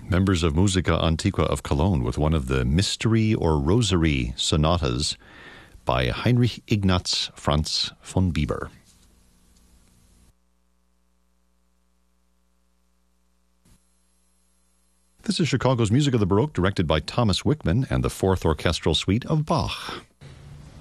Members of Musica Antiqua of Cologne with one of the Mystery or Rosary sonatas by Heinrich Ignaz Franz von Bieber. This is Chicago's Music of the Baroque, directed by Thomas Wickman and the Fourth Orchestral Suite of Bach.